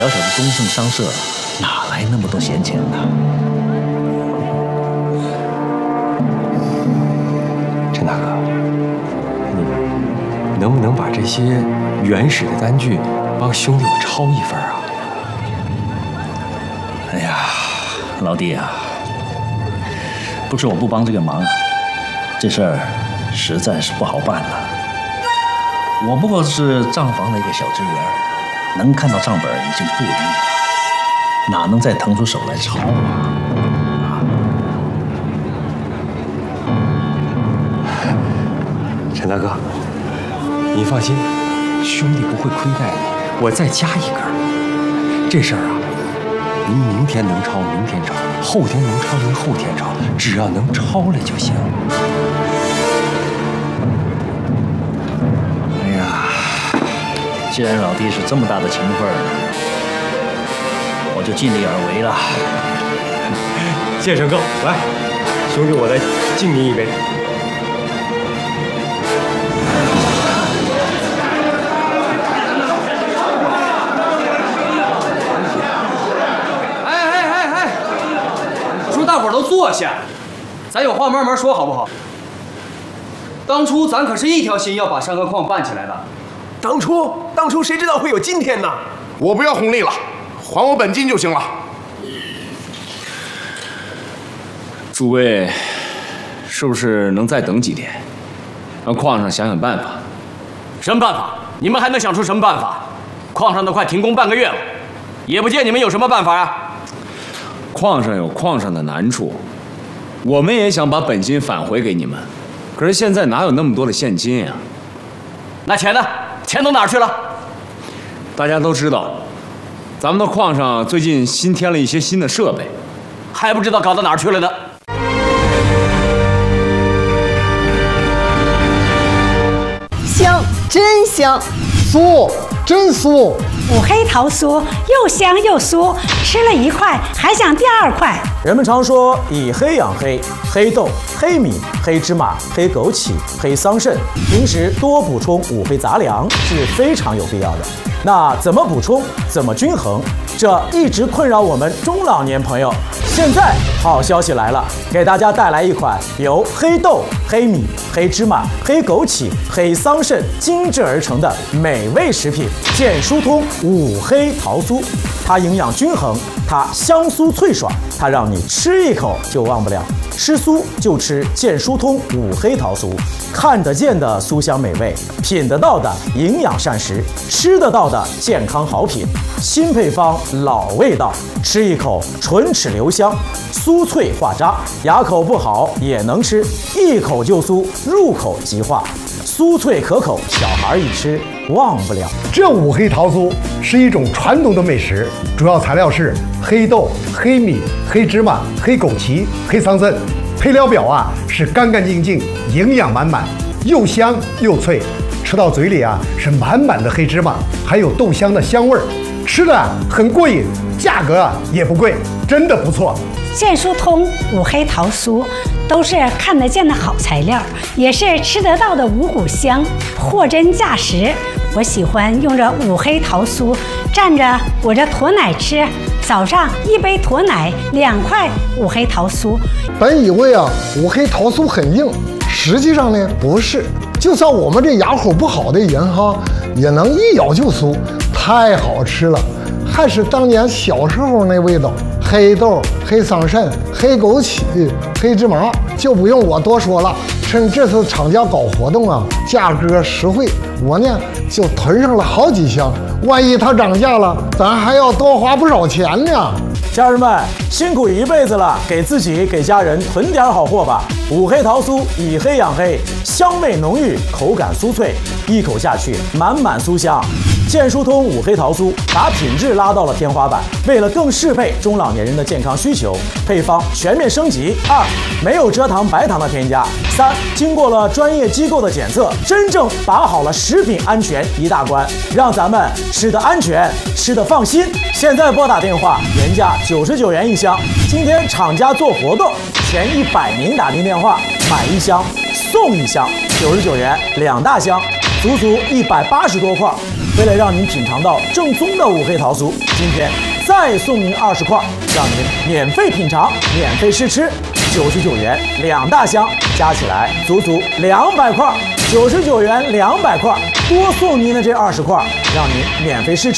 小小的东盛商社哪来那么多闲钱呢？ 陈大哥，你能不能把这些原始的单据帮兄弟我抄一份啊？ 哎呀，老弟啊，不是我不帮这个忙，这事儿实在是不好办了。我不过是账房的一个小职员，能看到账本已经不容易了，哪能再腾出手来抄啊？ 陈大哥，你放心，兄弟不会亏待你，我再加一根。这事儿啊，您明天能抄明天抄，后天能抄您后天抄，只要能抄来就行。 哎呀，既然老弟是这么大的情分儿，我就尽力而为了。 谢陈哥，来，兄弟我再敬您一杯。 大伙儿都坐下，咱有话慢慢说好不好？当初咱可是一条心要把山河矿办起来的。 当初谁知道会有今天呢？ 我不要红利了，还我本金就行了。 诸位，是不是能再等几天，让矿上想想办法？ 什么办法？你们还能想出什么办法？矿上都快停工半个月了，也不见你们有什么办法啊！ 矿上有矿上的难处，我们也想把本金返回给你们，可是现在哪有那么多的现金呀？ 那钱呢？钱都哪儿去了？ 大家都知道，咱们的矿上最近新添了一些新的设备， 还不知道搞到哪儿去了呢。 香，真香； 酥，真酥。 五黑桃酥又香又酥，吃了一块还想第二块。 人们常说以黑养黑，黑豆、黑米、黑芝麻、黑枸杞、黑桑葚，平时多补充五黑杂粮是非常有必要的。那怎么补充？怎么均衡？这一直困扰我们中老年朋友。现在好消息来了，给大家带来一款由黑豆、黑米、黑芝麻、黑枸杞、黑桑葚精制而成的美味食品——健疏通五黑桃酥。它营养均衡，它香酥脆爽，它让你吃一口就忘不了。吃酥就吃健疏通五黑桃酥，看得见的酥香美味，品得到的营养膳食，吃得到的健康好品。新配方，老味道，吃一口唇齿留香，酥脆化渣，牙口不好也能吃，一口就酥，入口即化，酥脆可口，小孩一吃忘不了。 这五黑桃酥是一种传统的美食，主要材料是黑豆、黑米、黑芝麻、黑枸杞、黑桑葚。配料表啊是干干净净，营养满满，又香又脆，吃到嘴里啊是满满的黑芝麻，还有豆香的香味儿，吃的很过瘾，价格也不贵，真的不错。 健疏通五黑桃酥都是看得见的好材料，也是吃得到的五谷香，货真价实。我喜欢用这五黑桃酥蘸着我这驼奶吃，早上一杯驼奶，2块五黑桃酥。 本以为啊五黑桃酥很硬，实际上呢不是，就算我们这牙口不好的人哈，也能一咬就酥，太好吃了，还是当年小时候那味道。黑豆、黑桑葚、黑枸杞、黑芝麻就不用我多说了。趁这次厂家搞活动啊，价格实惠，我呢就囤上了好几箱。万一它涨价了，咱还要多花不少钱呢。 家人们辛苦一辈子了，给自己给家人囤点好货吧。五黑桃酥以黑养黑，香味浓郁，口感酥脆，一口下去满满酥香。健疏通五黑桃酥把品质拉到了天花板，为了更适配中老年人的健康需求，配方全面升级。2、没有蔗糖白糖的添加。3、经过了专业机构的检测，真正把好了食品安全一大关，让咱们吃得安全，吃得放心。现在拨打电话，原价99元一箱，今天厂家做活动，前100名打进电话买1箱送1箱，99元2大箱。 足足180多块。为了让您品尝到正宗的五黑桃酥，今天再送您20块，让您免费品尝、免费试吃，99元2大箱，加起来足足200块，99元200块，多送您的这20块，让您免费试吃。